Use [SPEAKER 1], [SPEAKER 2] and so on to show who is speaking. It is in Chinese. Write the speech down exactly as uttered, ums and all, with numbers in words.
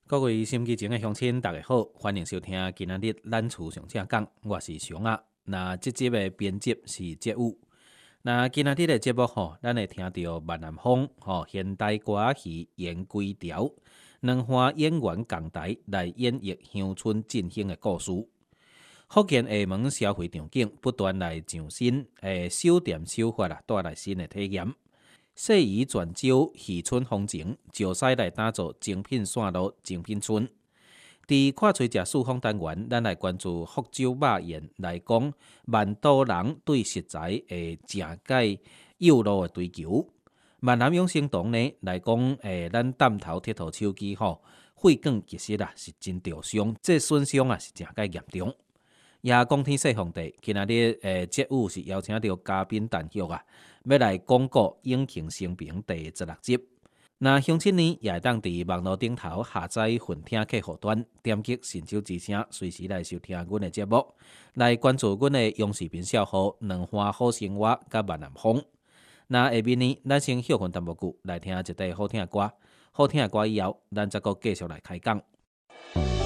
[SPEAKER 1] 各位心机前的乡亲，大家好，欢迎收听今仔日咱厝上正讲，我是熊啊。那这集的编辑是节武。那今仔日的节目吼，咱会听到万南风吼现代歌戏演几条，两花演员共台来演绎乡村振兴的故事。福建厦门消费场景不断来上新，诶，小店手法啊，带来新的体验。细鱼转招渔村风情，石狮来打造精品线路、精品村。伫看吹食四方单元，咱来关注福州肉宴来讲，万岛人对食材诶正解幼路的追求。闽南养生堂呢来讲，诶，咱淡头铁头手机吼，血管其实啊是真着伤，这损伤啊是正解严重。也讲天说皇帝，今仔日诶节目是邀请到嘉宾陈旭啊，要来讲过《永庆生平》第十六集。那乡亲呢，也会当伫网络顶头下载混听客户端，点击新手之声，随时来收听阮的节目，来关注阮的央视频笑号、两花好生活、甲万南风。那下面呢，咱先休困淡薄久，来听一块好听的歌。好听的歌以后，咱再搁继续来开讲。